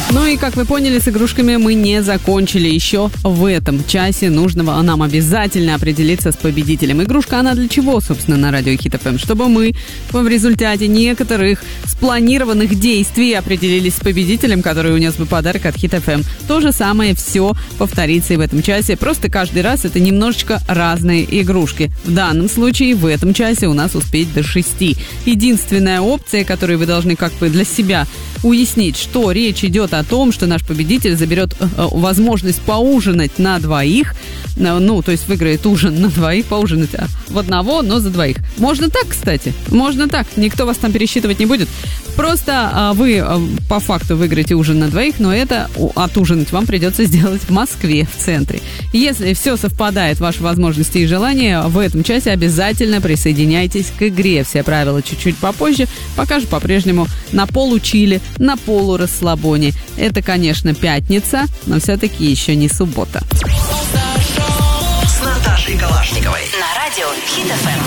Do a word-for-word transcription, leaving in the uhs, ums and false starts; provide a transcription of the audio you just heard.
Ну и, как вы поняли, с игрушками мы не закончили. Еще в этом часе нужно нам обязательно определиться с победителем. Игрушка, она для чего, собственно, на радио Хит эф эм? Чтобы мы в результате некоторых спланированных действий определились с победителем, который унес бы подарок от Хит эф эм. То же самое все повторится и в этом часе. Просто каждый раз это немножечко разные игрушки. В данном случае в этом часе у нас успеть до шести. Единственная опция, которую вы должны как бы для себя уяснить, что речь идет о том, что наш победитель заберет э, возможность поужинать на двоих, э, ну, то есть выиграет ужин на двоих, поужинать а, в одного, но за двоих. Можно так, кстати, можно так, никто вас там пересчитывать не будет. Просто э, вы э, по факту выиграете ужин на двоих, но это э, отужинать вам придется сделать в Москве, в центре. Если все совпадает, ваши возможности и желания, в этом часе обязательно присоединяйтесь к игре. Все правила чуть-чуть попозже, пока же по-прежнему на полу-чили, на полурасслабоне. Это, конечно, пятница, но все-таки еще не суббота. С Наташей Калашниковой. На радио Хит эф эм.